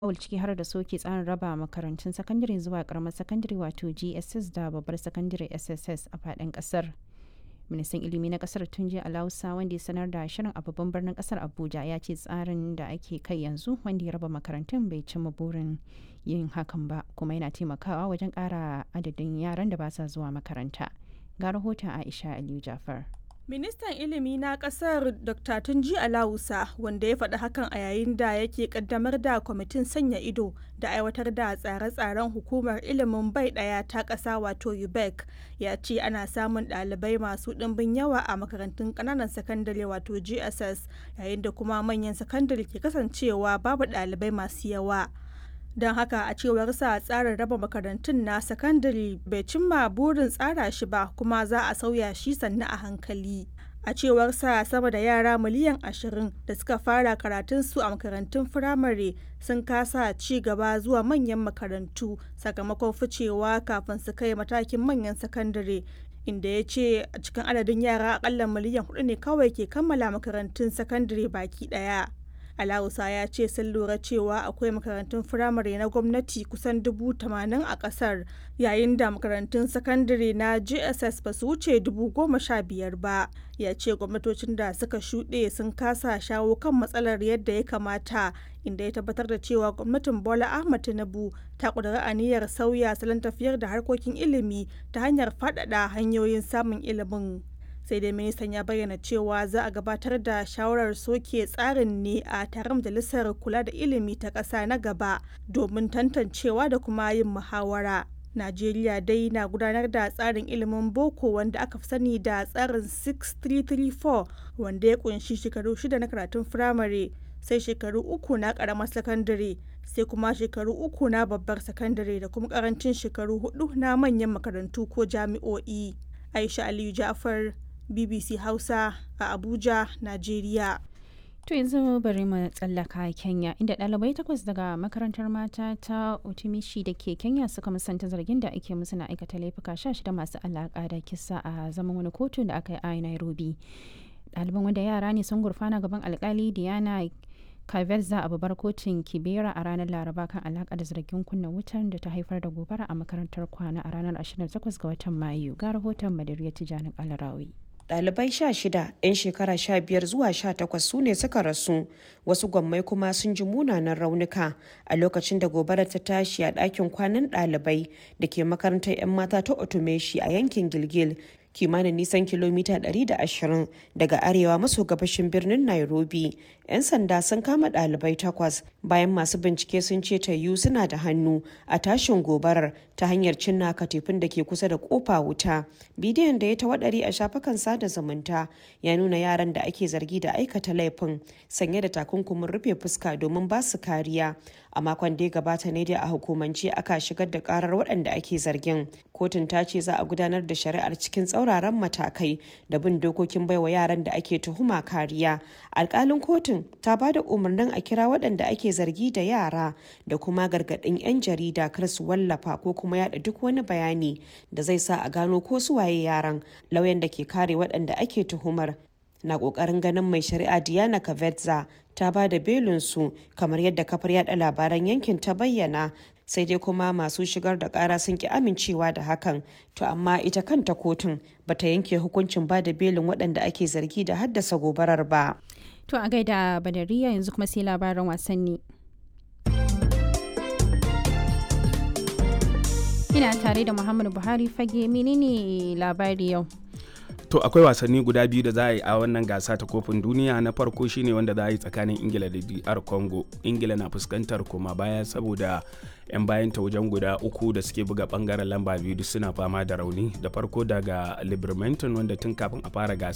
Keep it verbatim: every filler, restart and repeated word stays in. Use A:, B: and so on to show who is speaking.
A: Seoul ciki har da soke tsarin raba makarantun sakandare zuwa karamar sakandare wato G S S da babbar sakandare S S S a faɗin ƙasar. Ministan ilimi na kasar Tunji Alausa wanda ya sanar da shirin a babban birnin kasar Abuja ya ce tsarin da ake kai yanzu wanda ya raba makarantun bai cimma burin yin hakan ba kuma yana taimakawa wajen ƙara adadin yaran da ba sa zuwa makaranta. Ga rahoton Aisha Aliyu Jafar.
B: Ministan ilimi na kasar Doctor Tunji Alausa wanda ya faɗi hakan a yayin da yake kaddamar da kwamitin sanya ido da aiwatar da tsare-tsaren hukumar ilimin bai ɗaya ta ƙasa wato U B E C ya ce ana samun ɗalibai masu ɗimbin yawa a makarantun ƙananan sakandare wato G S S yayin da kuma manyan sakandare ke kasancewa babu ɗalibai masu yawa. Don haka a cewar sa tsarin raba makarantun na sakandare bai cimma burin tsara shi ba kuma za a sauya shi sannu a hankali. A cewar sa sama da yara miliyan ashirin da suka fara karatunsu a makarantun firamare sun kasa ci gaba zuwa manyan makarantu sakamakon ficewa kafin su kai matakin manyan sakandare. Inda ya ce a cikin adadin yara akalla miliyan hudu ne kawai ke kammala makarantun sakandare baki daya. Alausa ya ce sun lura cewa akwai makarantun firamare na gwamnati kusan dubu tamanin a kasar yayin da makarantun sakandare na G S S ba su wuce dubu goma sha biyar ba. Ya ce gwamnatocin da suka shuɗe sun kasa shawo kan matsalar yadda ya kamata, inda ya tabbatar da cewa gwamnatin Bola Ahmed Tinubu ta ƙudiri aniyar sauya salon tafiyar da harkokin ilimi ta hanyar faɗaɗa hanyoyin samun ilimin. Sai dai ministan ya bayyana cewa za a gabatar da shawarar soke tsarin ne a taron majalisar kula da ilimi ta ƙasa na gaba domin tantancewa da kuma yin muhawara. Najeriya dai na gudanar da tsarin ilimin boko wanda aka fi sani da tsarin six three three four wanda ya kunshi shekaru shida na karatun firamare, sai shekaru uku na karamar sakandare, sai kuma shekaru uku na babbar sakandare da kuma karancin shekaru hudu na manyan makarantu ko jami'o'i. Aisha Aliyu Jafar, B B C Hausa a Abuja, Najeriya.
A: To yanzu bari mu tsallaka Kenya inda ɗalibai takwas daga makarantar mata ta Utimishi da ke Kenya suka musanta zargin da ake musu na aikata laifuka sha shida masu alaƙa da kisa a zaman wani kotu da aka yi a Nairobi. Ɗaliban wanda yara ne sun gurfana gaban alkali Diana Kavetza a babbar kotun Kibera a ranar Laraba kan alaƙa da zargin kunna wutar da ta haifar da gobara a makarantar kwana a ranar ashirin da takwas ga watan Mayu. Ga rahoton Madariya Tijjani Alarawi.
C: Ɗalibai sha shida 'yan shekara sha biyar zuwa sha takwas su ne suka rasu, wasu gwammai kuma sun ji munanan raunuka a lokacin da gobarar ta tashi a ɗakin kwanan ɗalibai da ke makarantar 'yan mata ta Otumeshi a yankin Gilgil, kimanin nisan kilomita ɗari da ashirin daga arewa maso gabashin birnin Nairobi. 'Yan sanda sun kama ɗalibai takwas bayan masu bincike sun ce tayu suna da hannu a tashin gobarar ta hanyar cinna katifin da ke kusa da kofa wuta. Bidiyon da ya tawaɗari a shafukan sada zumunta ya nuna yaran da ake zargi da aikata laifin sanye da takunkumin rufe fuska domin ba su kariya. A makon da ya gabata ne dai a hukumance aka shigar da karar waɗanda ake zargin. Kotun ta ce za a gudanar da shari'ar cikin tsauraran matakai da bin dokokin baiwa yaran da ake tuhuma kariya. Alƙalin kotun ta ba da umarnin a kira waɗanda ake zargi da yara da kuma gargaɗin 'yan jarida kar su wallafa ko kuma yada duk wani bayani da zai sa a gano ko su waye yaran. Lauyan da ke kare waɗanda ake tuhumar na ƙoƙarin ganin mai shari'a Diana Kavetza ta ba da belinsu kamar yadda kafar yada labaran yankin ta bayyana, sai dai kuma masu shigar da ƙara sun ki amincewa da hakan. To amma ita kanta kotun bata yanke hukuncin ba da belin waɗanda ake zargi da haddasa gobarar ba.
A: To a gaida Badariya yanzu kuma sai labaran wasanni. Ina tare da Muhammadu Buhari fage, menene labari yau?
D: To akwai wasanni guda biyu da za a yi a wannan gasa ta kofin duniya. Na farko shine wanda za a yi tsakanin Ingila da D R Congo. Ingila na fuskantar koma baya saboda 'yan bayan ta wajen guda uku da suke buga bangaren lamba biyu duk suna fama da rauni. Da farko daga Libermanton wanda tun kafin a fara gasa